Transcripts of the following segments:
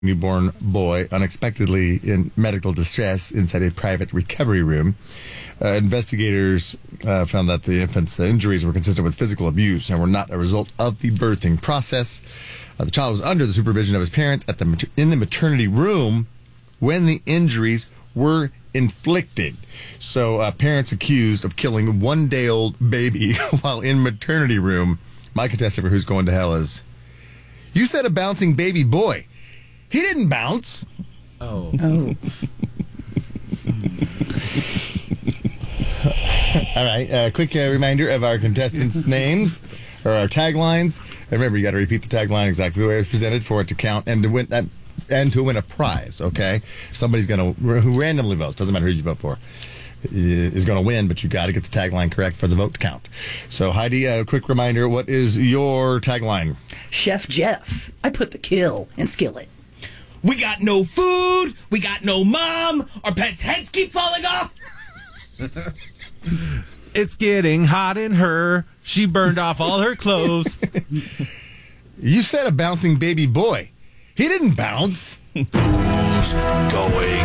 Newborn boy unexpectedly in medical distress inside a private recovery room. Investigators found that the infant's injuries were consistent with physical abuse and were not a result of the birthing process. The child was under the supervision of his parents in the maternity room when the injuries were inflicted. So parents accused of killing one-day-old baby while in maternity room. My contestant for Who's Going to Hell is, you said a bouncing baby boy. He didn't bounce. Oh. All right. A quick reminder of our contestants' names or our taglines. And remember, you got to repeat the tagline exactly the way it was presented for it to count and to win that and to win a prize. Okay. Somebody's going to who randomly votes. Doesn't matter who you vote for. Is going to win, but you got to get the tagline correct for the vote to count. So, Heidi, a quick reminder: what is your tagline? Chef Jeff, I put the kill in skillet. We got no food. We got no mom. Our pets' heads keep falling off. It's getting hot in her. She burned off all her clothes. You said a bouncing baby boy. He didn't bounce. Who's going?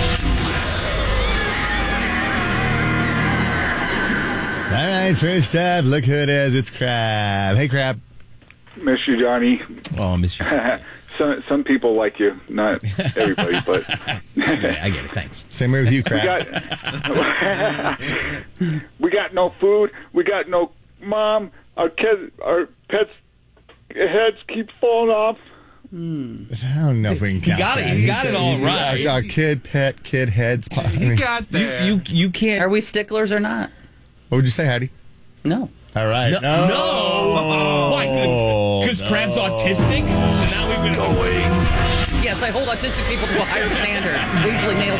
All right, first up, look who it is. It's Crab. Hey, Crab. Miss you, Johnny. Oh, I miss you. Some people like you, not everybody, but I get it. Thanks. Same way with you, Crab. We got no food. We got no mom. Our pets' heads keep falling off. I don't know if we can count that. He got it all right. Our kid heads. You got there. You can't. Are we sticklers or not? What would you say, Heidi? No. All right. No. Why? Because Crab's autistic? So now we've been going. Yes, I hold autistic people to a higher standard. They usually nail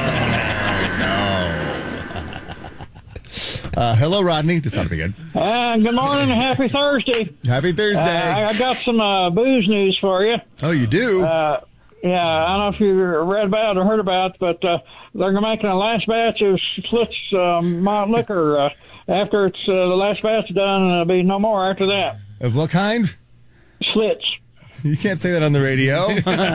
stuff. No. Hello, Rodney. This ought to be good. Good morning and happy Thursday. Happy Thursday. I got some booze news for you. Oh, you do? Yeah, I don't know if you read about or heard about, but they're making a last batch of Schlitz malt liquor. After it's the last batch done, there'll be no more after that. Of what kind? Schlitz. You can't say that on the radio.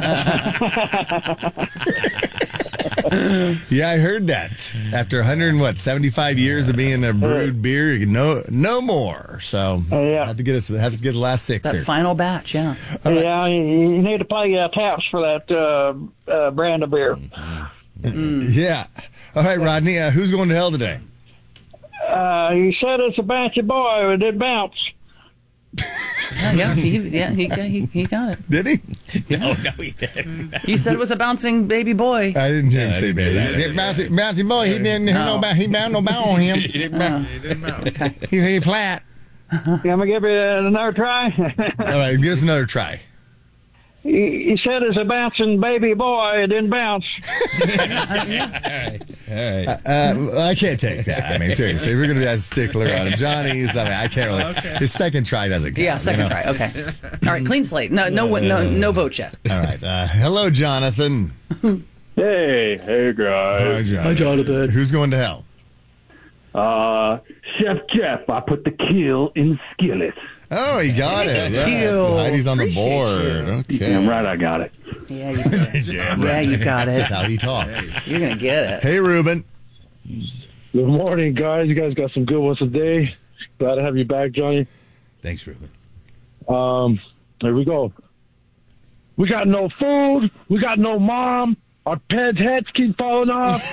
Yeah, I heard that. After 175 years of being a brewed beer, no more. So Yeah. have to get the last six That here. final batch, yeah. Yeah, you need to play taps for that brand of beer. Yeah. All right, Rodney. Who's going to hell today? You said it's a bouncy boy. It did bounce. Yeah, he got it. Did he? No, he didn't. You said it was a bouncing baby boy. I didn't hear him say baby. Bouncy boy. He didn't he bound no bow on him. He didn't bounce. Okay. He flat. I'm gonna give you another try. All right, give us another try. You said it's a bouncing baby boy. It didn't bounce. All right. I can't take that. I mean, seriously, if we're going to be as stickler on Johnny's, I mean, I can't really. Okay. His second try doesn't count. Yeah, second try. Okay. All right, clean slate. No vote yet. All right. Hello, Jonathan. Hey guys. Hi, Jonathan. Who's going to hell? Chef Jeff, I put the kill in skillet. Oh, he got it. Yes. So Heidi's on the board. Okay. Damn right I got it. Yeah, you got it. Yeah, you got That's it. just how he talks. You're going to get it. Hey, Ruben. Good morning, guys. You guys got some good ones today. Glad to have you back, Johnny. Thanks, Ruben. Here we go. We got no food. We got no mom. Our pets' heads keep falling off.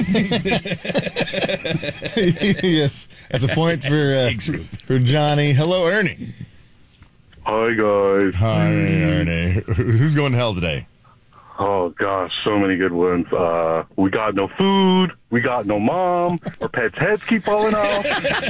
Yes, that's a point for Johnny. Hello, Ernie. Hi guys. Hi, Ernie. Who's going to hell today? Oh gosh, so many good ones. We got no food. We got no mom. Our pets' heads keep falling off.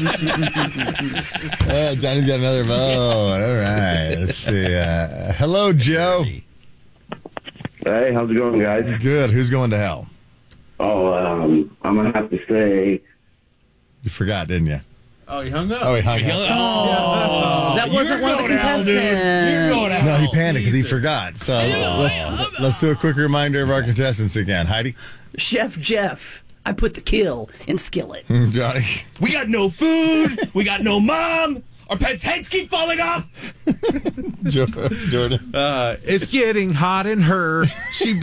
Johnny's got another vote. All right. Let's see. Hello, Joe. Hey, how's it going, guys? Good. Who's going to hell? Oh, I'm going to have to say... You forgot, didn't you? Oh, he hung up. Oh, he hung up. Oh, that wasn't one of the contestants. No, he panicked because he forgot. So let's do a quick reminder of our contestants again. Heidi? Chef Jeff, I put the kill in skillet. Johnny? We got no food. We got no mom. Our pets' heads keep falling off. Jordan. It's getting hot in her. She